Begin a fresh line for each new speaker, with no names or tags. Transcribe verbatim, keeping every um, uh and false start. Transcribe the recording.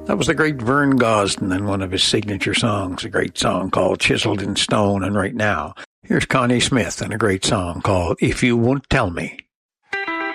That was the great Vern Gosdin and one of his signature songs, a great song called Chiseled in Stone. And right now, here's Connie Smith and a great song called If You Won't Tell Me.